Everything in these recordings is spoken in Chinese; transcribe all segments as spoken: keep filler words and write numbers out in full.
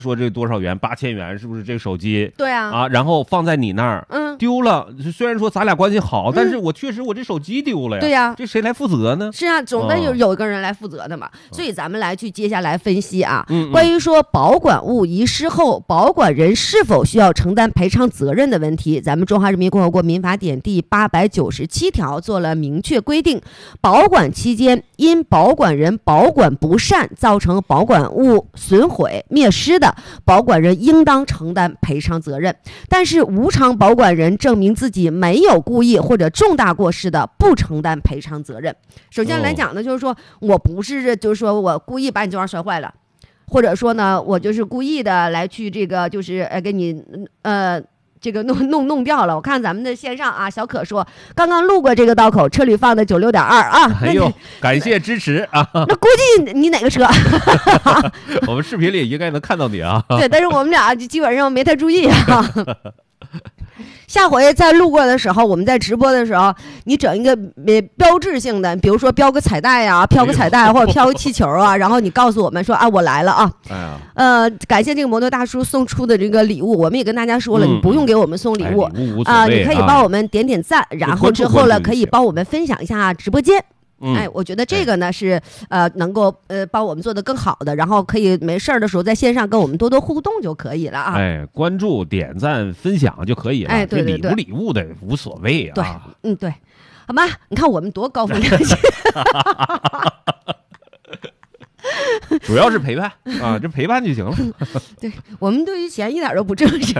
说这多少元，八千元，是不是这个手机？ 对啊， 啊，然后放在你那儿， 嗯， 丢了。虽然说咱俩关系好，但是我确实我这手机丢了呀。 对呀， 这谁来负责呢？ 是啊，总得有有一个人来负责的嘛。所以咱们来去接下来分析啊， 嗯， 关于说保管物遗失后，保管人是否需要承担赔偿责任的问题，咱们《中华人民共和国民法典》第八百九十七条做了明确规定，保管期间因保管人保管不善造成保管物损毁灭失的，保管人应当承担赔偿责任。但是无偿保管人证明自己没有故意或者重大过失的，不承担赔偿责任。首先来讲呢，就是说我不是就是说我故意把你这玩意儿摔坏了，或者说呢我就是故意的来去这个就是呃给你呃这个弄弄弄掉了。我看咱们的线上啊，小可说刚刚路过这个道口，车里放的九六点二啊。 哎呦，感谢支持啊！ 那估计你哪个车？ 我们视频里应该能看到你啊。 对，但是我们俩基本上没太注意啊。下回再路过的时候，我们在直播的时候，你整一个标志性的，比如说标个彩带呀、啊，飘个彩带或者飘个气球啊，然后你告诉我们说啊，我来了啊。 哎呀， 呃，感谢这个摩托大叔送出的这个礼物，我们也跟大家说了， 嗯、 你不用给我们送礼物啊、 哎呃， 你可以帮我们点点赞，然后之后呢，可以帮我们分享一下直播间。 嗯、 哎，我觉得这个呢是呃能够呃帮我们做得更好的，然后可以没事儿的时候在线上跟我们多多互动就可以了啊。 哎，关注、点赞、分享就可以了。 哎，对对对， 这礼物礼物的无所谓啊。 对，嗯对，好吧，你看我们多高风亮节。 主要是陪伴啊，这陪伴就行了。 对，我们对于钱一点都不正式。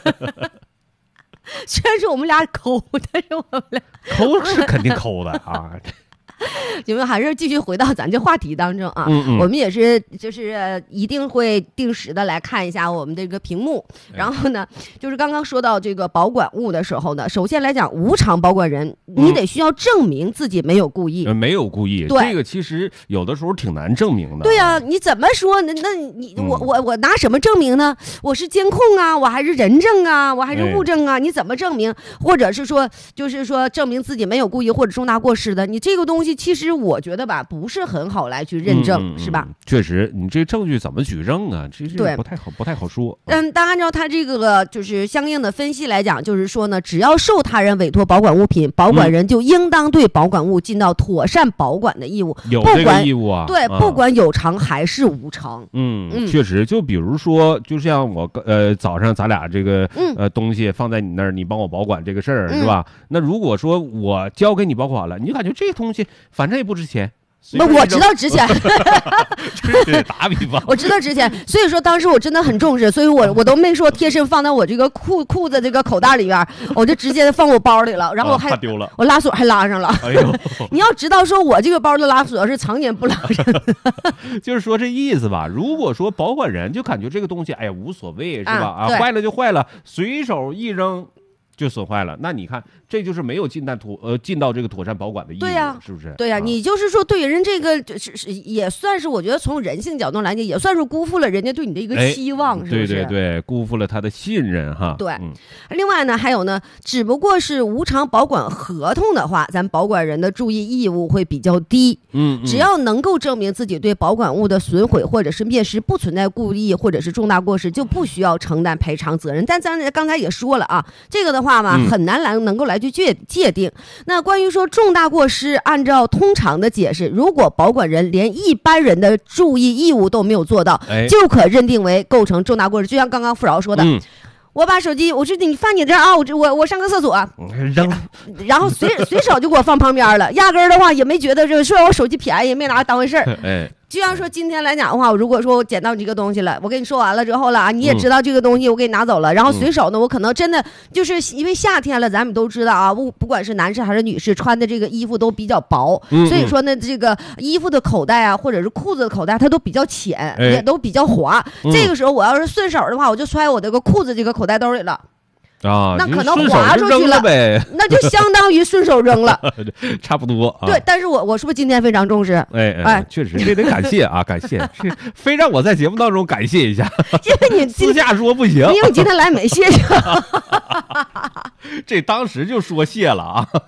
虽然说我们俩抠，但是我们俩抠是肯定抠的啊。 你们还是继续回到咱这话题当中啊。 嗯嗯， 我们也是就是一定会定时的来看一下我们这个屏幕。然后呢，就是刚刚说到这个保管物的时候呢，首先来讲无偿保管人，你得需要证明自己没有故意。 嗯、没有故意， 对， 这个其实有的时候挺难证明的。 对呀、啊，你怎么说？那那你我我我拿什么证明呢？我是监控啊，我还是人证啊，我还是物证啊？ 哎、 你怎么证明？或者是说，就是说证明自己没有故意或者重大过失的？你这个东西。其实我觉得吧，不是很好来去认证， 嗯、 是吧？ 确实，你这证据怎么举证啊？其实不太好，不太好说。 嗯，但按照他这个就是相应的分析来讲，就是说呢，只要受他人委托保管物品，保管人就应当对保管物尽到妥善保管的义务。 有这个义务啊？ 对，啊、不管有偿还是无偿。 嗯，嗯确实，就比如说，就像我呃早上咱俩这个、 嗯、 呃东西放在你那儿，你帮我保管这个事儿、 嗯、 是吧？那如果说我交给你保管了，你感觉这个东西反正也不值钱。 那我知道值钱。 打比方， 我知道值钱，所以说当时我真的很重视，所以我我都没说贴身放在我这个裤裤子这个口袋里边，我就直接放我包里了，然后我还、 啊、丢了， 我拉锁还拉上了。 哎呦， 你要知道说我这个包的拉锁是常年不拉上的。 就是说这意思吧。如果说保管人就感觉这个东西哎呀无所谓是吧？啊， 啊坏了就坏了，随手一扔就损坏了，那你看这就是没有尽到妥呃尽到这个妥善保管的义务， 对呀、啊， 是不是？ 对呀、啊啊，你就是说对人这个是是也算是，我觉得从人性角度来讲，也算是辜负了人家对你的一个期望， 哎、 是不是？ 对对对，辜负了他的信任哈。 对、 嗯， 另外呢，还有呢，只不过是无偿保管合同的话，咱保管人的注意义务会比较低。 嗯， 只要能够证明自己对保管物的损毁或者是灭失不存在故意或者是重大过失，就不需要承担赔偿责任。但咱刚才也说了啊，这个的话嘛， 嗯、 很难来能够来去界界定。那关于说重大过失，按照通常的解释，如果保管人连一般人的注意义务都没有做到， 哎、 就可认定为构成重大过失。就像刚刚富饶说的。 嗯， 我把手机，我说你放你这儿啊，我我我上个厕所， 扔， 然后随随手就给我放旁边了，压根儿的话也没觉得这个，说我手机便宜，没拿当回事儿。 哎， 就像说今天来讲的话，如果说我捡到你这个东西了，我跟你说完了之后了啊，你也知道这个东西我给你拿走了，嗯、然后随手呢，我可能真的就是因为夏天了，咱们都知道啊，不不管是男士还是女士，穿的这个衣服都比较薄， 嗯、 所以说呢，这个衣服的口袋啊，或者是裤子的口袋，它都比较浅， 哎、 也都比较滑。 嗯、 这个时候我要是顺手的话，我就揣我这个裤子这个口袋兜里了。 啊， 那可能滑出去了呗， 那就相当于顺手扔了， 差不多、啊。 对，但是我我是不是今天非常重视？ 哎哎，确实这得感谢啊，感谢，非让我在节目当中感谢一下， 因为你私下说不行， 因为你今天来没谢谢。 这当时就说谢了啊。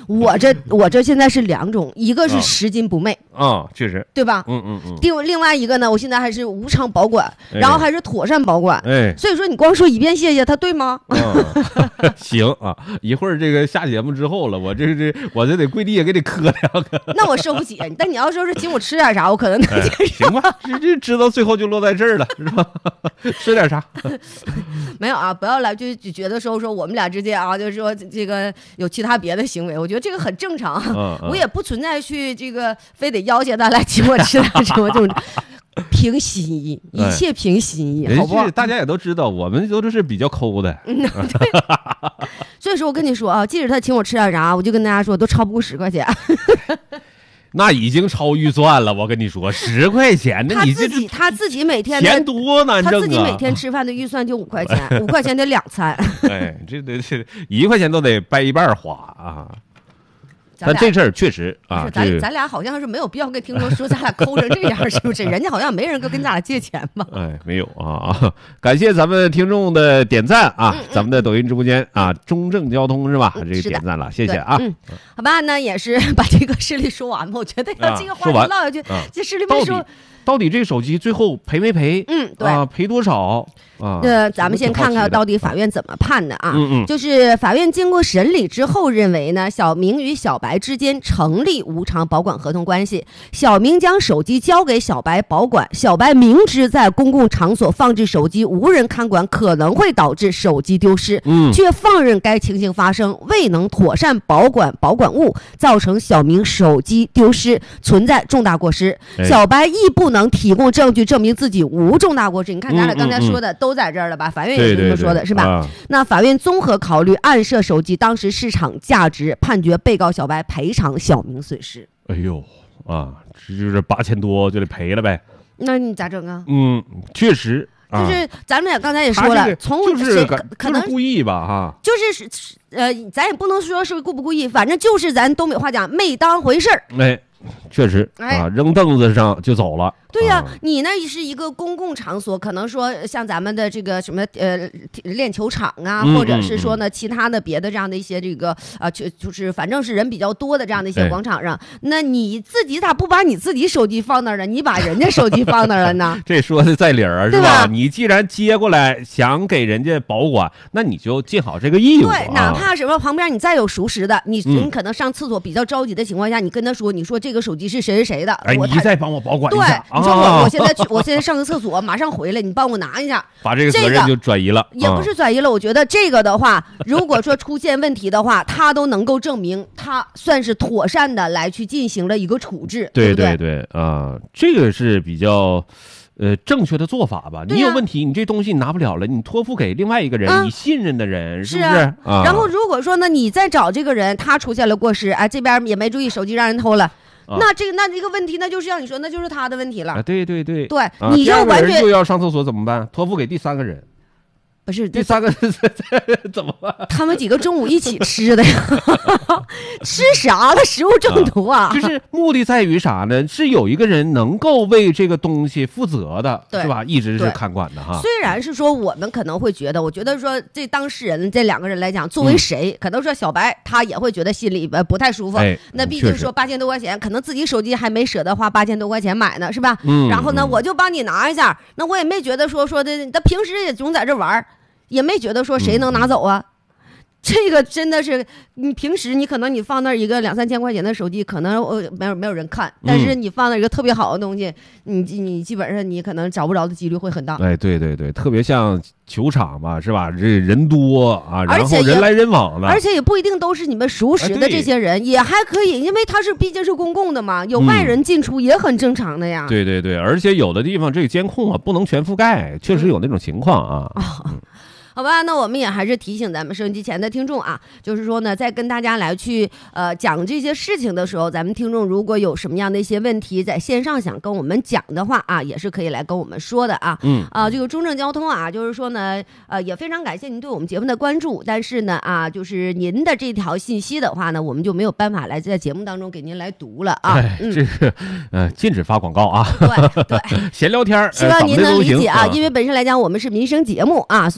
我这我这现在是两种，一个是拾金不昧啊，确实， 对吧？ 嗯嗯嗯。 另另外一个呢，我现在还是无偿保管， 哎、 然后还是妥善保管。 哎， 所以说你光说一遍谢谢他，对吗？ 嗯、行啊，一会儿这个下节目之后了，我这这我这得跪地也给你磕两个。 那我受不起，但你要说是请我吃点啥，我可能能接受。 哎、行吧，这这知道最后就落在这儿了，是吧？吃点啥？ 没有啊，不要来就觉得说说我们俩之间啊，就是说这个有其他别的行为，我觉得这个很正常。 嗯嗯、 我也不存在去这个非得要挟他来请我吃点什么这种。凭心意，一切凭心意， 哎、 好不好？ 大家也都知道，我们都是比较抠的。 嗯，对。所以说我跟你说啊，即使他请我吃点啥，我就跟大家说，都超不过十块钱。 那已经超预算了，我跟你说，十块钱，那你这他自己他自己每天钱多难挣啊！ 他自己每天吃饭的预算就五块钱，五块钱得两餐。 哎，这得这一块钱都得掰一半花啊！但这事儿确实啊， 咱咱俩好像是没有必要跟听众说咱俩抠成这样，是不是？人家好像没人跟跟咱俩借钱吧？ 哎，没有啊！感谢咱们听众的点赞啊！ 嗯嗯咱们的抖音直播间啊，中正交通是吧？ 嗯、 这个点赞了，谢谢啊！ 嗯，好吧，那也是把这个事例说完吧。我觉得要这个话题唠下去，啊、这事例没说。 到底这个手机最后赔没赔？ 嗯，对啊，赔多少啊？ 呃，咱们先看看到底法院怎么判的啊。 嗯嗯， 就是法院经过审理之后认为呢，小明与小白之间成立无偿保管合同关系。小明将手机交给小白保管，小白明知在公共场所放置手机无人看管可能会导致手机丢失， 嗯， 却放任该情形发生，未能妥善保管保管物，造成小明手机丢失，存在重大过失。 哎、 小白亦不能提供证据证明自己无重大过失。你看咱俩刚才说的都在这儿了吧？ 嗯嗯嗯， 法院也是这么说的， 对对对， 是吧？ 啊、 那法院综合考虑暗设手机当时市场价值，判决被告小白赔偿小明损失。 哎呦啊，这就是八千多就得赔了呗？ 那你咋整啊？ 嗯，确实。 就是咱们俩刚才也说了，从就是可能就是故意吧哈， 就是呃，咱也不能说是故不故意，反正就是咱东北话讲没当回事儿。 哎，确实啊，扔凳子上就走了。 对呀、啊啊， 你那是一个公共场所，可能说像咱们的这个什么呃练球场啊， 嗯、 或者是说呢其他的别的这样的一些这个啊，就就是反正是人比较多的这样的一些广场上，哎、那你自己咋不把你自己手机放那儿了？你把人家手机放那儿了呢？ 这说的在理儿是吧？ 你既然接过来想给人家保管，那你就尽好这个义务。 对，哪怕什么旁边你再有熟识的，你嗯、 你可能上厕所比较着急的情况下，你跟他说，你说这个手机是谁谁谁的， 哎，你再帮我保管一下。 对，你说我我现在去。我现在上个厕所，马上回来，你帮我拿一下， 把这个责任就转移了。 这个、也不是转移了，我觉得这个的话，如果说出现问题的话，他都能够证明他算是妥善的来去进行了一个处置， 对对对对啊、呃，这个是比较。呃，正确的做法吧。你有问题，你这东西拿不了了，你托付给另外一个人， 啊、 你信任的人，是不是？ 啊。啊然后如果说呢，你再找这个人，他出现了过失，哎，这边也没注意，手机让人偷了。啊、那这个那这个问题，那就是像你说，那就是他的问题了。 啊、对对对， 对， 啊、 你就完全又要上厕所怎么办？托付给第三个人， 不是第三个人怎么办？ 他们几个中午一起吃的呀，吃啥了？食物中毒啊！ 啊就是目的在于啥呢？是有一个人能够为这个东西负责的，是吧？一直是看管的哈。 虽然是说我们可能会觉得，我觉得说这当事人这两个人来讲，作为谁，嗯、可能说小白他也会觉得心里不太舒服。 哎、 那毕竟说八千多块钱，可能自己手机还没舍得花八千多块钱买呢，是吧？ 嗯。 然后呢，我就帮你拿一下，那我也没觉得说说的，他平时也总在这玩，也没觉得说谁能拿走啊。嗯这个真的是，你平时你可能你放那一个两三千块钱的手机，可能呃没有没有人看，但是你放那一个特别好的东西，嗯、你你基本上你可能找不着的几率会很大。 哎，对对对，特别像球场嘛，是吧？这人多啊，然后人来人往的， 而且也不一定都是你们熟识的这些人，哎、也还可以，因为他是毕竟是公共的嘛，有外人进出也很正常的呀。 嗯、对对对，而且有的地方这个监控啊不能全覆盖，确实有那种情况啊。 嗯哦嗯好吧，那我们也还是提醒咱们收音机前的听众啊，就是说呢，在跟大家来去呃讲这些事情的时候，咱们听众如果有什么样的一些问题，在线上想跟我们讲的话啊，也是可以来跟我们说的啊。 嗯啊，这个中正交通啊，就是说呢，呃，也非常感谢您对我们节目的关注，但是呢啊，就是您的这条信息的话呢，我们就没有办法来在节目当中给您来读了啊。 哎、 嗯， 这个呃禁止发广告啊。 对对， 闲聊天希望您能理解啊， 呃、 因为本身来讲我们是民生节目啊，所以说呢。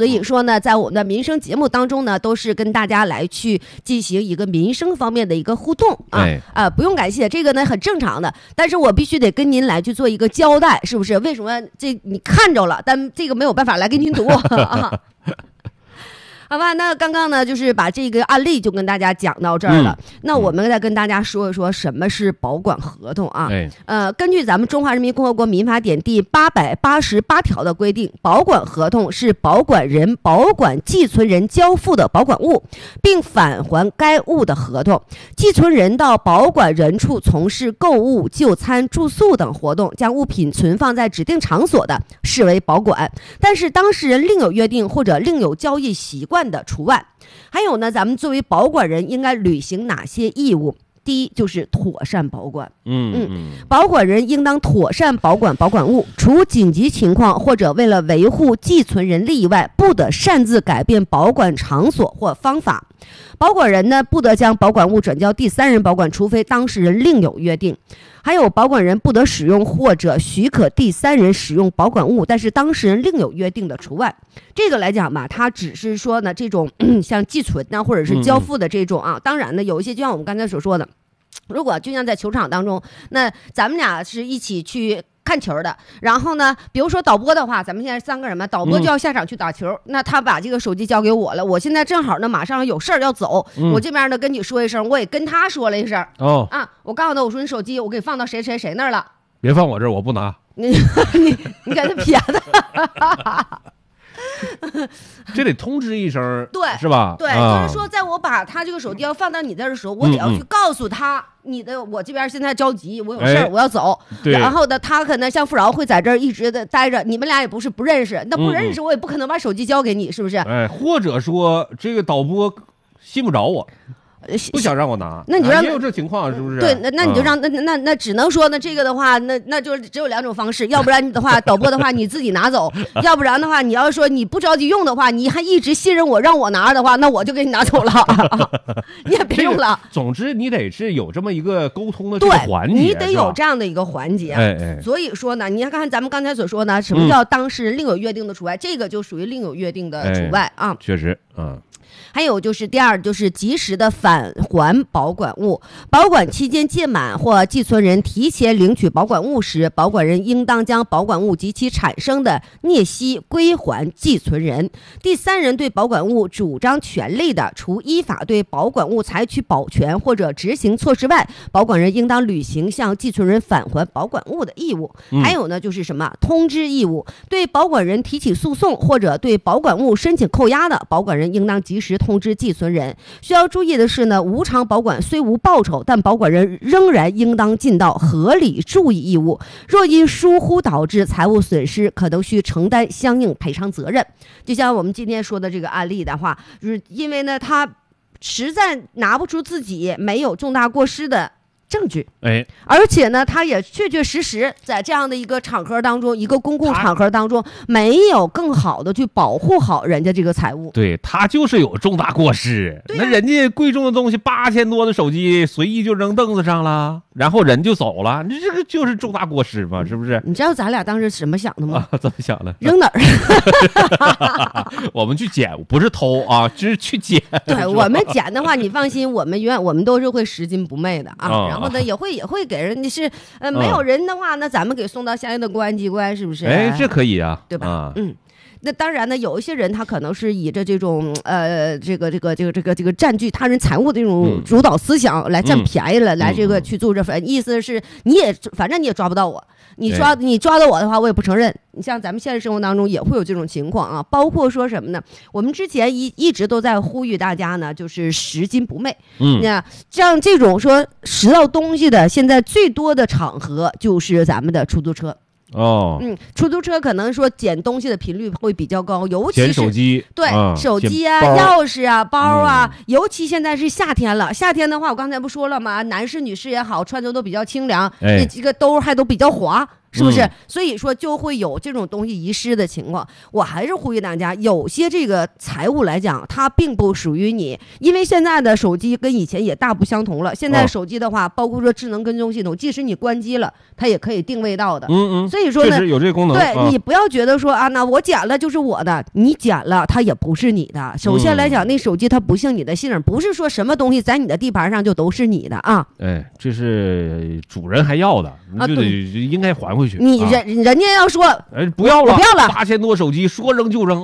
呢，在我们的民生节目当中呢，都是跟大家来去进行一个民生方面的一个互动啊、 哎、 啊，不用感谢，这个呢很正常的，但是我必须得跟您来去做一个交代，是不是？为什么这你看着了，但这个没有办法来给您读啊？好吧，那刚刚呢，就是把这个案例就跟大家讲到这儿了。嗯、那我们再跟大家说一说什么是保管合同啊？ 哎、 呃，根据咱们《中华人民共和国民法典》第八百八十八条的规定，保管合同是保管人保管寄存人交付的保管物，并返还该物的合同。寄存人到保管人处从事购物、就餐、住宿等活动，将物品存放在指定场所的，视为保管。但是当事人另有约定或者另有交易习惯的除外。还有呢，咱们作为保管人应该履行哪些义务？第一就是妥善保管， 嗯嗯， 保管人应当妥善保管保管物，除紧急情况或者为了维护寄存人利益外，不得擅自改变保管场所或方法。保管人呢，不得将保管物转交第三人保管，除非当事人另有约定。还有，保管人不得使用或者许可第三人使用保管物，但是当事人另有约定的除外。这个来讲吧，它只是说呢，这种像寄存呢，或者是交付的这种啊，当然呢，有一些就像我们刚才所说的，如果就像在球场当中，那咱们俩是一起去看球的，然后呢，比如说导播的话，咱们现在三个人嘛，导播就要下场去打球，嗯、那他把这个手机交给我了，我现在正好呢，马上有事儿要走，嗯、我这边呢跟你说一声，我也跟他说了一声，哦啊，我告诉他，我说你手机我给放到谁谁谁那儿了， 别放我这儿，我不拿， 你你你给他撇的。 这得通知一声， 对， 是吧？ 对， 啊、 就是说，在我把他这个手机要放到你这儿的时候，我得要去告诉他，嗯、你的我这边现在着急，我有事儿，哎、我要走。然后呢，他可能像富饶会在这儿一直的待着，你们俩也不是不认识，那不认识我也不可能把手机交给你，是不是？ 哎，或者说这个导播信不着我。不想让我拿， 那你就让、 啊、也有这情况，是不是？ 对，那那你就让、嗯、那那那只能说呢，这个的话，那那就只有两种方式，要不然的话，导播的话你自己拿走，要不然的话，你要说你不着急用的话，你还一直信任我让我拿的话，那我就给你拿走了，你也别用了。 这个、总之，你得是有这么一个沟通的这个环节， 你得有这样的一个环节。 哎哎， 所以说呢，你看看咱们刚才所说呢，什么叫当事人另有约定的除外？嗯、这个就属于另有约定的除外、哎、啊。 确实，嗯。 还有就是第二，就是及时的返还保管物。保管期间届满或寄存人提前领取保管物时，保管人应当将保管物及其产生的孑息归还寄存人。第三人对保管物主张权利的，除依法对保管物采取保全或者执行措施外，保管人应当履行向寄存人返还保管物的义务。嗯、还有呢，就是什么通知义务，对保管人提起诉讼或者对保管物申请扣押的，保管人应当及时通知寄存人。需要注意的是呢，无偿保管虽无报酬，但保管人仍然应当尽到合理注意义务。若因疏忽导致财物损失，可能需承担相应赔偿责任。就像我们今天说的这个案例的话，就是因为呢，他实在拿不出自己没有重大过失的证据， 哎， 而且呢，他也确确实实在这样的一个场合当中，一个公共场合当中，没有更好的去保护好人家这个财物。 对，他就是有重大过失。 啊、 那人家贵重的东西，八千多的手机，随意就扔凳子上了，然后人就走了，你这个就是重大过失嘛，是不是？ 你知道咱俩当时怎么想的吗？ 啊、怎么想的？ 扔哪儿？ 我们去捡，不是偷啊，就是去捡。 对，我们捡的话，你放心，我们永远我们都是会拾金不昧的啊。 哦、 然后呢，也会也会给人，你是呃没有人的话，那咱们给送到相应的公安机关，是不是？ 哎，这可以啊， 对吧？ 啊、 嗯。那当然呢，有一些人他可能是以着这种呃这个这个这个这个这个占据他人财物的这种主导思想来占便宜了，嗯、来这个去做这份，意思是你也反正你也抓不到我，你抓你抓到我的话，我也不承认。你像咱们现实生活当中也会有这种情况啊，包括说什么呢？我们之前一一直都在呼吁大家呢，就是拾金不昧。 嗯， 那像这种说拾到东西的，现在最多的场合就是咱们的出租车。 哦， 嗯，出租车可能说捡东西的频率会比较高，尤其是捡手机， 对， 啊、 手机啊、钥匙啊、包啊、嗯，尤其现在是夏天了。夏天的话，我刚才不说了吗？男士、女士也好，穿着都比较清凉， 哎、 这几个兜还都比较滑。 是不是？ 嗯、 所以说就会有这种东西遗失的情况。我还是呼吁大家，有些这个财物来讲，它并不属于你，因为现在的手机跟以前也大不相同了。现在手机的话，哦、包括说智能跟踪系统，即使你关机了，它也可以定位到的。 嗯嗯。 所以说呢， 确实有这个功能。 对、 啊、 你不要觉得说啊，那我捡了就是我的，你捡了它也不是你的。首先来讲，嗯、那手机它不姓你的姓，不是说什么东西在你的地盘上就都是你的啊。 哎，这是主人还要的，你就得、啊、应该还回去。 你人、啊、人家要说， 哎，不要了， 我不要了， 八千多手机说扔就扔。